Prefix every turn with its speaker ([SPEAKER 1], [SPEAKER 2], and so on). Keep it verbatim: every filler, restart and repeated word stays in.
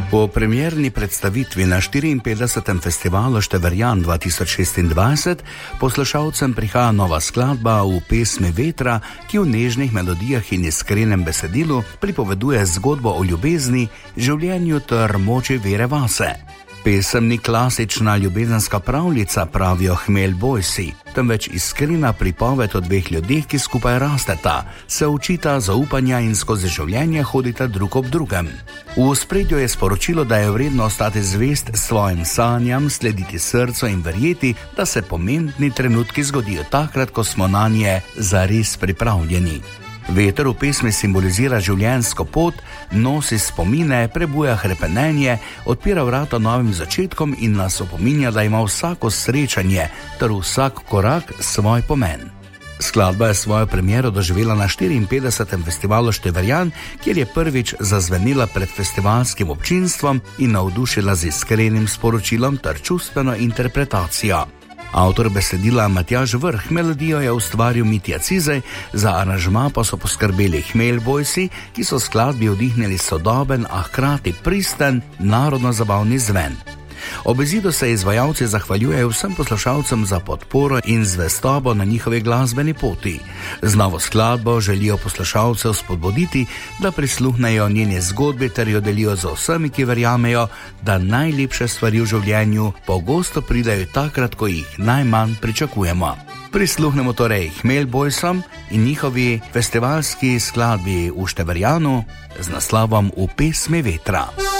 [SPEAKER 1] Po premierni predstavitvi na štiriinpetdesetem festivalu Števerjan dva tisoč šestindvajset poslušalcem prihaja nova skladba v pesmi Vetra, ki v nežnih melodijah in iskrenem besedilu pripoveduje zgodbo o ljubezni, življenju ter moči vere vase. Pesem ni klasična ljubezenska pravljica, pravijo Hmelj Bojsi, temveč iskrena pripoved o dveh ljudeh, ki skupaj rasteta, se učita zaupanja in skozi življenje hodita drug ob drugem. V ospredju je sporočilo, da je vredno ostati zvest svojim sanjam, slediti srcu in verjeti, da se pomembni trenutki zgodijo takrat, ko smo nanje zares pripravljeni. Veter v pesmi simbolizira življenjsko pot, nosi spomine, prebuja hrepenenje, odpira vrata novim začetkom in nas opominja, da ima vsako srečanje ter vsak korak svoj pomen. Skladba je svojo premiero doživela na štiriinpetdesetem festivalu Števerjan, kjer je prvič zazvenila pred festivalskim občinstvom in navdušila z iskrenim sporočilom ter čustveno interpretacijo. Avtor besedila Matjaž Vrh, melodijo je ustvaril Mitja Cizej, za aranžma pa so poskrbeli Hmelj Bojsi, ki so skladbi vdihnili sodoben, a hkrati pristen, narodno-zabavni zven. Ob izidu se izvajalci zahvaljujejo vsem poslušalcem za podporo in zvestobo na njihovi glasbeni poti. Z novo skladbo želijo poslušalcev spodbuditi, da prisluhnejo njeni zgodbi ter jo delijo z vsemi, ki verjamejo, da najlepše stvari v življenju pogosto pridejo takrat, ko jih najmanj pričakujemo. Prisluhnemo torej Hmelj Bojsom in njihovi festivalski skladbi v Števerjanu z naslovom V pesmi Vetra.